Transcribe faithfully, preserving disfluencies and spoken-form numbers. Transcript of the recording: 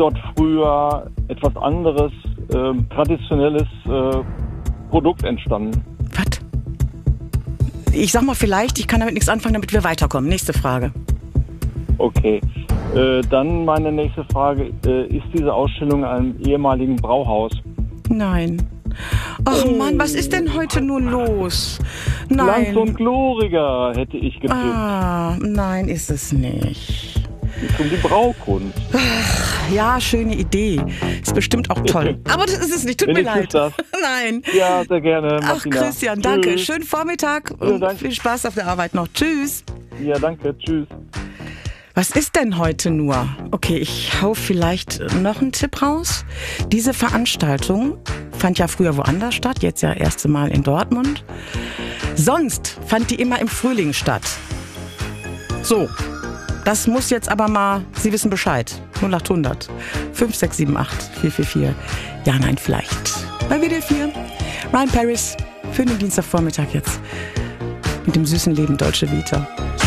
dort früher etwas anderes, äh, traditionelles äh, Produkt entstanden? Was? Ich sag mal vielleicht, ich kann damit nichts anfangen, damit wir weiterkommen. Nächste Frage. Okay. Äh, dann meine nächste Frage. Äh, ist diese Ausstellung in einem ehemaligen Brauhaus? Nein. Ach Oh. Mann, was ist denn heute nun los? Glanz Nein. und Gloriger hätte ich getippt. Ah, nein, ist es nicht. Geht um die Braukunst. Ja, schöne Idee. Ist bestimmt auch toll. Aber das ist es nicht, tut mir Wenigstens leid. das. Nein. Ja, sehr gerne, Ach, Martina. Christian, danke. Tschüss. Schönen Vormittag Ja, und danke. viel Spaß auf der Arbeit noch. Tschüss. Ja, danke. Tschüss. Was ist denn heute nur? Okay, ich hau vielleicht noch einen Tipp raus. Diese Veranstaltung fand ja früher woanders statt, jetzt ja erste Mal in Dortmund. Sonst fand die immer im Frühling statt. So, das muss jetzt aber mal, Sie wissen Bescheid. null acht hundert fünf sechs sieben acht vier vier vier. Ja, nein, vielleicht. Bei W D R vier. Ryan Paris für den Dienstagvormittag jetzt. Mit dem süßen Leben Deutsche Vita.